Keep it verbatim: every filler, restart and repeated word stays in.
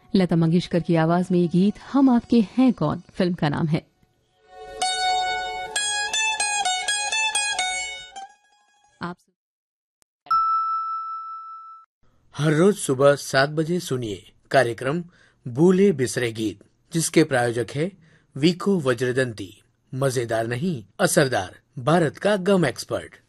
लता मंगेशकर की आवाज में ये गीत हम आपके हैं कौन फिल्म का नाम है। आप हर रोज सुबह सात बजे सुनिए कार्यक्रम भूले बिसरे गीत, जिसके प्रायोजक है वीको वज्रदंती। मजेदार नहीं, असरदार, भारत का गम एक्सपर्ट।